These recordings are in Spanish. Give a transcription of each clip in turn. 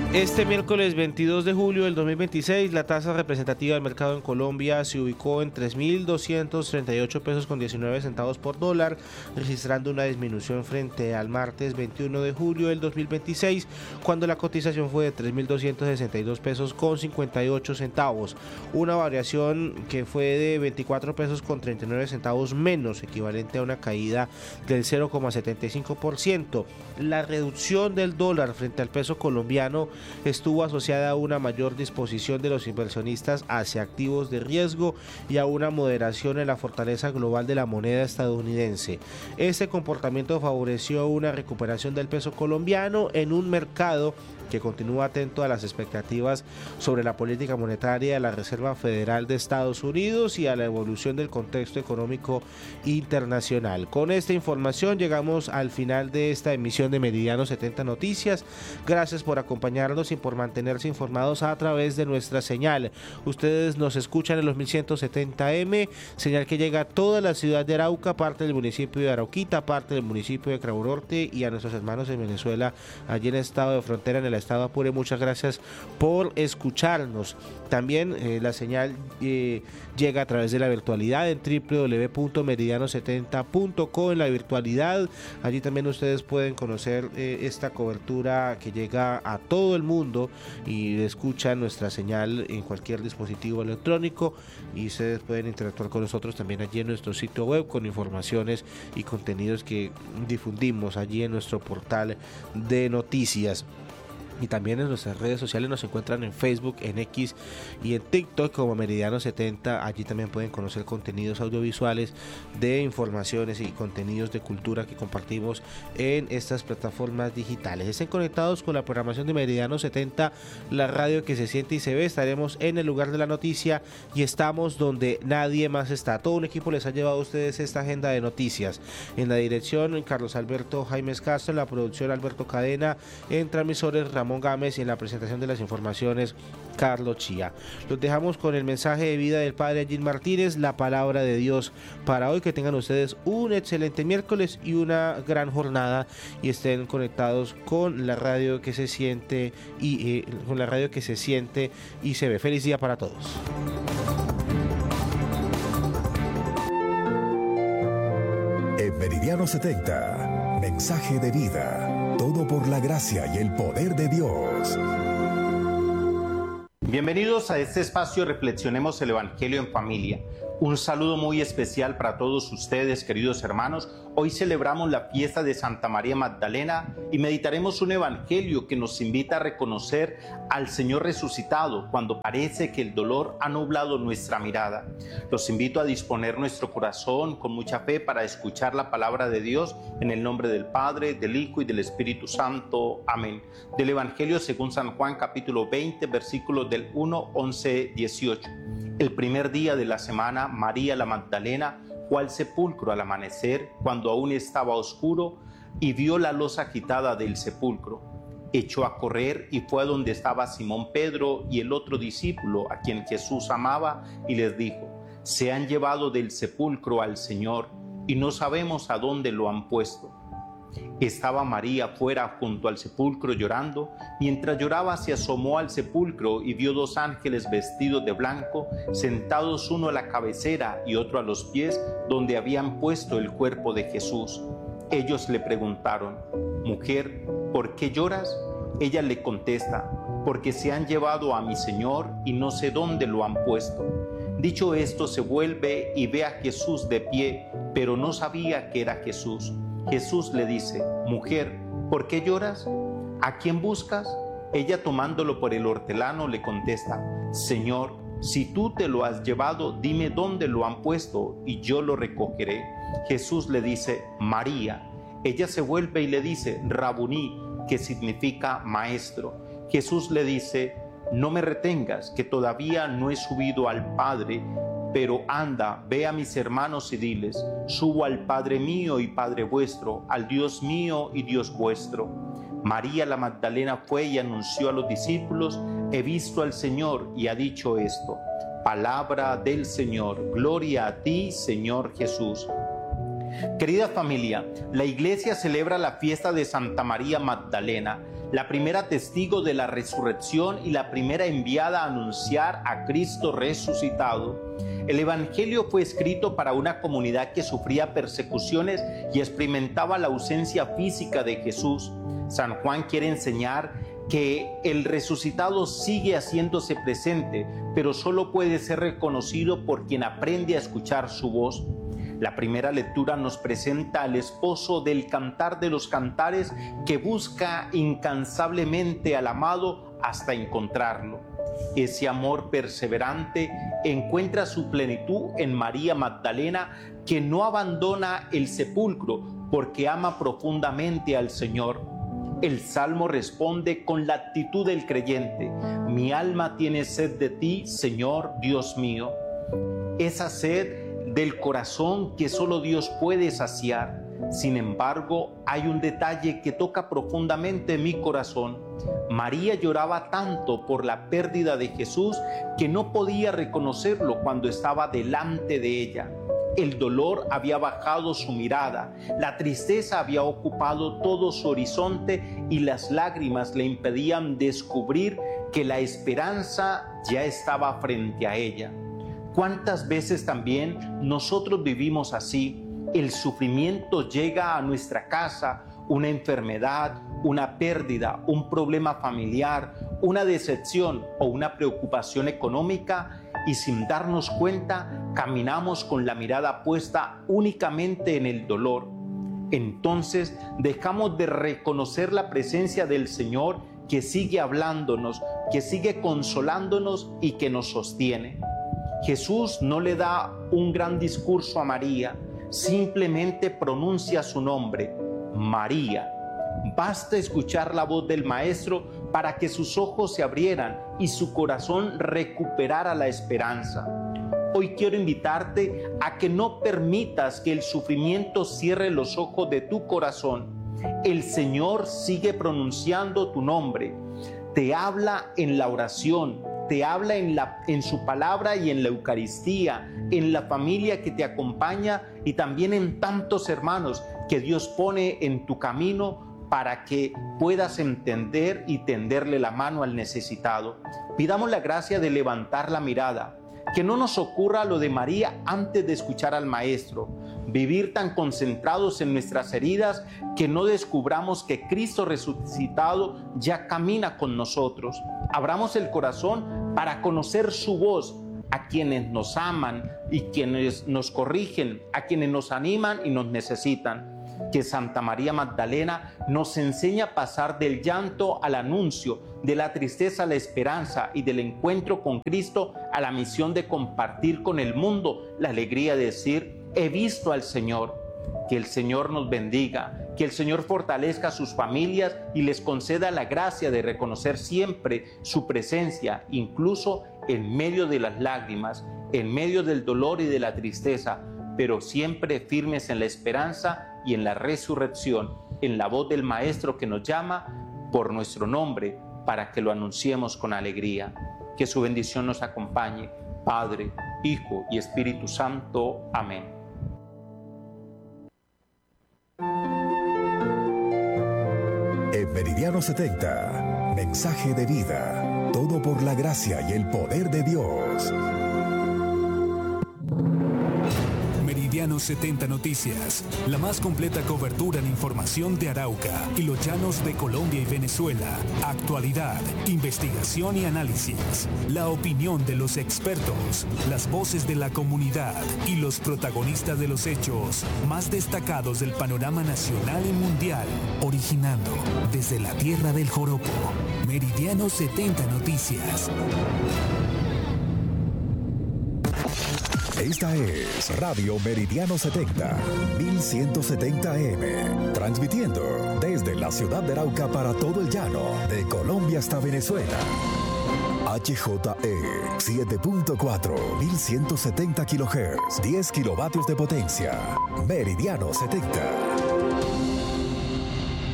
Este miércoles 22 de julio del 2026, la tasa representativa del mercado en Colombia se ubicó en 3.238 pesos con 19 centavos por dólar, registrando una disminución frente al martes 21 de julio del 2026, cuando la cotización fue de 3.262 pesos con 58 centavos, una variación que fue de 24 pesos con 39 centavos menos, equivalente a una caída del 0,75%. La reducción del dólar frente al peso colombiano estuvo asociada a una mayor disposición de los inversionistas hacia activos de riesgo y a una moderación en la fortaleza global de la moneda estadounidense. Este comportamiento favoreció una recuperación del peso colombiano en un mercado que continúa atento a las expectativas sobre la política monetaria de la Reserva Federal de Estados Unidos y a la evolución del contexto económico internacional. Con esta información llegamos al final de esta emisión de Meridiano 70 Noticias. Gracias por acompañarnos y por mantenerse informados a través de nuestra señal. Ustedes nos escuchan en los 1170M, señal que llega a toda la ciudad de Arauca, parte del municipio de Arauquita, parte del municipio de Cravo Norte y a nuestros hermanos en Venezuela, allí en el estado de frontera, en el estado Apure. Muchas gracias por escucharnos. También la señal llega a través de la virtualidad en www.meridiano70.co, en la virtualidad. Allí también ustedes pueden conocer esta cobertura que llega a todo el mundo y escuchan nuestra señal en cualquier dispositivo electrónico, y ustedes pueden interactuar con nosotros también allí en nuestro sitio web con informaciones y contenidos que difundimos allí en nuestro portal de noticias. Y también en nuestras redes sociales nos encuentran en Facebook, en X y en TikTok como Meridiano 70. Allí también pueden conocer contenidos audiovisuales de informaciones y contenidos de cultura que compartimos en estas plataformas digitales. Estén conectados con la programación de Meridiano 70, la radio que se siente y se ve. Estaremos en el lugar de la noticia y estamos donde nadie más está. Todo un equipo les ha llevado a ustedes esta agenda de noticias. En la dirección, Carlos Alberto Jaimes Castro; en la producción, Alberto Cadena; en transmisores, Ramón Gámez; y en la presentación de las informaciones, Carlos Chía. Los dejamos con el mensaje de vida del Padre Allín Martínez, la palabra de Dios para hoy. Que tengan ustedes un excelente miércoles y una gran jornada, y estén conectados con la radio que se siente y se ve. Feliz día para todos. En Meridiano 70, mensaje de vida. Todo por la gracia y el poder de Dios. Bienvenidos a este espacio Reflexionemos el Evangelio en Familia. Un saludo muy especial para todos ustedes, queridos hermanos. Hoy celebramos la fiesta de Santa María Magdalena y meditaremos un evangelio que nos invita a reconocer al Señor resucitado cuando parece que el dolor ha nublado nuestra mirada. Los invito a disponer nuestro corazón con mucha fe para escuchar la palabra de Dios en el nombre del Padre, del Hijo y del Espíritu Santo. Amén. Del Evangelio según San Juan, capítulo 20, versículos del 1, 11, 18. El primer día de la semana, María la Magdalena fue al sepulcro al amanecer, cuando aún estaba oscuro, y vio la losa quitada del sepulcro. Echó a correr y fue a donde estaba Simón Pedro y el otro discípulo a quien Jesús amaba, y les dijo: se han llevado del sepulcro al Señor y no sabemos a dónde lo han puesto. Estaba María fuera junto al sepulcro llorando. Mientras lloraba, se asomó al sepulcro y vio dos ángeles vestidos de blanco, sentados, uno a la cabecera y otro a los pies, donde habían puesto el cuerpo de Jesús. Ellos le preguntaron: mujer, ¿por qué lloras? Ella le contesta: porque se han llevado a mi Señor y no sé dónde lo han puesto. Dicho esto, se vuelve y ve a Jesús de pie, pero no sabía que era Jesús. Jesús le dice: mujer, ¿por qué lloras? ¿A quién buscas? Ella, tomándolo por el hortelano, le contesta: Señor, si tú te lo has llevado, dime dónde lo han puesto y yo lo recogeré. Jesús le dice: María. Ella se vuelve y le dice: Rabuní, que significa maestro. Jesús le dice: no me retengas, que todavía no he subido al Padre, pero anda, ve a mis hermanos y diles: subo al Padre mío y Padre vuestro, al Dios mío y Dios vuestro. María la Magdalena fue y anunció a los discípulos: he visto al Señor, y ha dicho esto. Palabra del Señor. Gloria a ti, Señor Jesús. Querida familia, la Iglesia celebra la fiesta de Santa María Magdalena. la primera testigo de la resurrección y la primera enviada a anunciar a Cristo resucitado. El Evangelio fue escrito para una comunidad que sufría persecuciones y experimentaba la ausencia física de Jesús. San Juan quiere enseñar que el resucitado sigue haciéndose presente, pero solo puede ser reconocido por quien aprende a escuchar su voz. La primera lectura nos presenta al esposo del Cantar de los Cantares que busca incansablemente al amado hasta encontrarlo. Ese amor perseverante encuentra su plenitud en María Magdalena, que no abandona el sepulcro porque ama profundamente al Señor. El Salmo responde con la actitud del creyente: mi alma tiene sed de ti, Señor Dios mío. Esa sed del corazón que solo Dios puede saciar. Sin embargo, hay un detalle que toca profundamente mi corazón. María lloraba tanto por la pérdida de Jesús que no podía reconocerlo cuando estaba delante de ella. El dolor había bajado su mirada, la tristeza había ocupado todo su horizonte y las lágrimas le impedían descubrir que la esperanza ya estaba frente a ella. ¿Cuántas veces también nosotros vivimos así? El sufrimiento llega a nuestra casa, una enfermedad, una pérdida, un problema familiar, una decepción o una preocupación económica, y sin darnos cuenta caminamos con la mirada puesta únicamente en el dolor. Entonces dejamos de reconocer la presencia del Señor, que sigue hablándonos, que sigue consolándonos y que nos sostiene. Jesús no le da un gran discurso a María, simplemente pronuncia su nombre, María. Basta escuchar la voz del Maestro para que sus ojos se abrieran y su corazón recuperara la esperanza. Hoy quiero invitarte a que no permitas que el sufrimiento cierre los ojos de tu corazón. El Señor sigue pronunciando tu nombre. Te habla en la oración, te habla en su palabra y en la Eucaristía, en la familia que te acompaña y también en tantos hermanos que Dios pone en tu camino para que puedas entender y tenderle la mano al necesitado. Pidamos la gracia de levantar la mirada, que no nos ocurra lo de María antes de escuchar al Maestro, vivir tan concentrados en nuestras heridas que no descubramos que Cristo resucitado ya camina con nosotros. Abramos el corazón para conocer su voz, a quienes nos aman y quienes nos corrigen, a quienes nos animan y nos necesitan. Que Santa María Magdalena nos enseña a pasar del llanto al anuncio, de la tristeza a la esperanza y del encuentro con Cristo a la misión de compartir con el mundo la alegría de decir: he visto al Señor. Que el Señor nos bendiga, que el Señor fortalezca a sus familias y les conceda la gracia de reconocer siempre su presencia, incluso en medio de las lágrimas, en medio del dolor y de la tristeza, pero siempre firmes en la esperanza y en la resurrección, en la voz del Maestro que nos llama por nuestro nombre para que lo anunciemos con alegría. Que su bendición nos acompañe, Padre, Hijo y Espíritu Santo. Amén. En Meridiano 70, mensaje de vida, todo por la gracia y el poder de Dios. Meridiano 70 Noticias, la más completa cobertura en información de Arauca y los llanos de Colombia y Venezuela. Actualidad, investigación y análisis. La opinión de los expertos, las voces de la comunidad y los protagonistas de los hechos más destacados del panorama nacional y mundial. Originando desde la tierra del joropo. Meridiano 70 Noticias. Esta es Radio Meridiano 70, 1170M, transmitiendo desde la ciudad de Arauca para todo el llano, de Colombia hasta Venezuela. HJE 7.4, 1170 kHz, 10 kilovatios de potencia. Meridiano 70.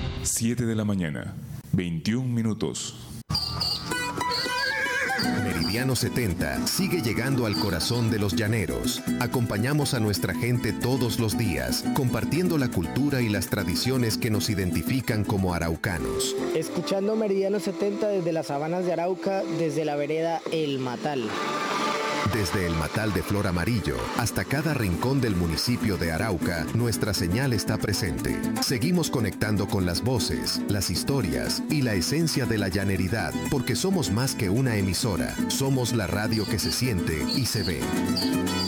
7 de la mañana, 21 minutos. Meridiano Meridiano 70 sigue llegando al corazón de los llaneros. Acompañamos a nuestra gente todos los días, compartiendo la cultura y las tradiciones que nos identifican como araucanos. Escuchando Meridiano 70 desde las sabanas de Arauca, desde la vereda El Matal. Desde el Matal de Flor Amarillo hasta cada rincón del municipio de Arauca, nuestra señal está presente. Seguimos conectando con las voces, las historias y la esencia de la llaneridad, porque somos más que una emisora, somos la radio que se siente y se ve.